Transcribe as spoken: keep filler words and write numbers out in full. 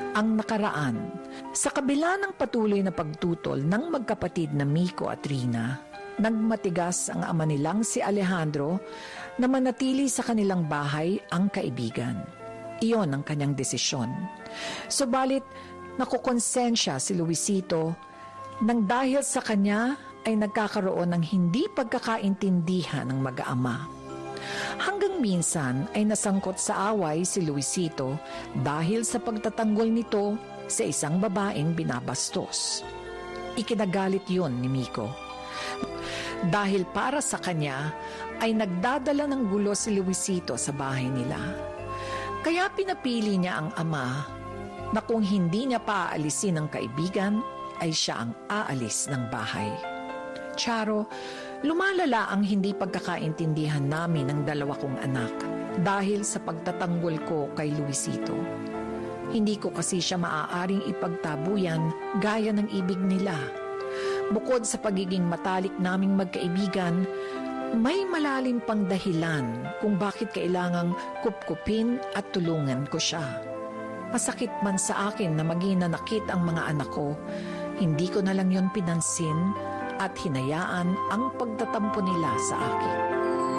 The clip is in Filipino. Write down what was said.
Ang nakaraan, sa kabila ng patuloy na pagtutol ng magkapatid na Miko at Rina, nagmatigas ang ama nilang si Alejandro na manatili sa kanilang bahay ang kaibigan. Iyon ang kanyang desisyon. Subalit, nakukonsensya si Luisito nang dahil sa kanya ay nagkakaroon ng hindi pagkakaintindihan ng mag-aama. Hanggang minsan ay nasangkot sa away si Luisito dahil sa pagtatanggol nito sa isang babaeng binabastos. Ikinagalit yun ni Miko. Dahil para sa kanya ay nagdadala ng gulo si Luisito sa bahay nila. Kaya pinapili niya ang ama na kung hindi niya paaalisin ang kaibigan, ay siya ang aalis ng bahay. Charo, lumalala ang hindi pagkakaintindihan namin ng dalawa kong anak dahil sa pagtatanggol ko kay Luisito. Hindi ko kasi siya maaaring ipagtabuyan gaya ng ibig nila. Bukod sa pagiging matalik naming magkaibigan, may malalim pang dahilan kung bakit kailangang kupkupin at tulungan ko siya. Masakit man sa akin na maging nanakit ang mga anak ko, hindi ko na lang yon pinansin at hinayaan ang pagtatampo nila sa akin.